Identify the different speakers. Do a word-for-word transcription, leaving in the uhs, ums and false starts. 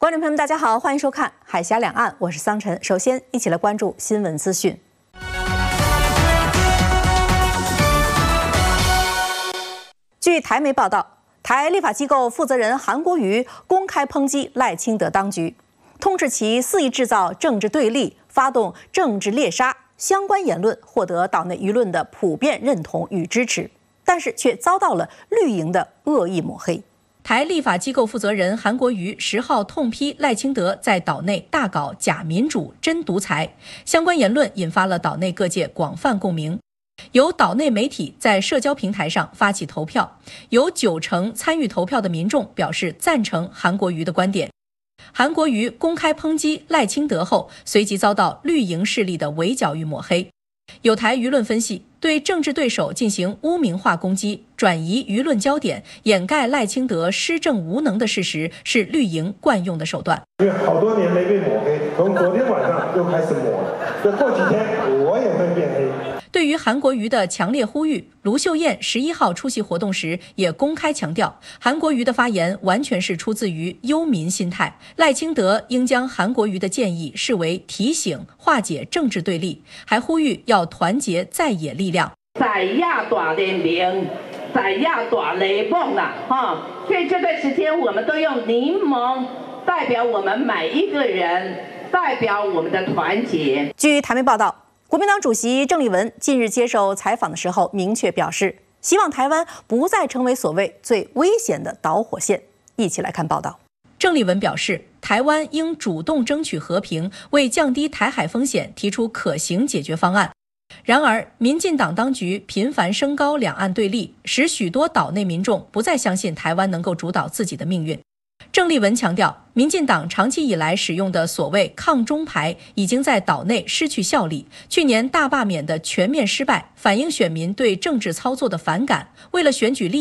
Speaker 1: 观众朋友们，大家好，欢迎收看《海峡两岸》，我是桑晨。首先，一起来关注新闻资讯。据台媒报道，台立法机构负责人韩国瑜公开抨击赖清德当局，痛斥其肆意制造政治对立，发动政治猎杀。相关言论获得岛内舆论的普遍认同与支持，但是却遭到了绿营的恶意抹黑。台立法机构负责人韩国瑜十号痛批赖清德在岛内大搞假民主、真独裁，相关言论引发了岛内各界广泛共鸣。有岛内媒体在社交平台上发起投票，有九成参与投票的民众表示赞成韩国瑜的观点。韩国瑜公开抨击赖清德后，随即遭到绿营势力的围剿与抹黑。有台舆论分析，对政治对手进行污名化攻击，转移舆论焦点，掩盖赖清德施政无能的事实，是绿营惯用的手段。
Speaker 2: 因为好多年没被抹黑，从昨天晚上又开始抹了，就过几天我也会变黑。
Speaker 1: 对于韩国瑜的强烈呼吁，卢秀燕十一号出席活动时也公开强调，韩国瑜的发言完全是出自于忧民心态。赖清德应将韩国瑜的建议视为提醒，化解政治对立，还呼吁要团结在野力量。
Speaker 3: 在亚大联盟，在亚大雷梦啦，哈！所以这段时间我们都用柠檬代表我们每一个人，代表我们的团结。
Speaker 1: 据台媒报道，国民党主席郑丽文近日接受采访的时候，明确表示，希望台湾不再成为所谓最危险的导火线。一起来看报道。郑丽文表示，台湾应主动争取和平，为降低台海风险提出可行解决方案。然而，民进党当局频繁升高两岸对立，使许多岛内民众不再相信台湾能够主导自己的命运。郑丽文强调，民进党长期以来使用的所谓抗中牌已经在岛内失去效力。去年大罢免的全面失败，反映选民对政治操作的反感。为了选举利益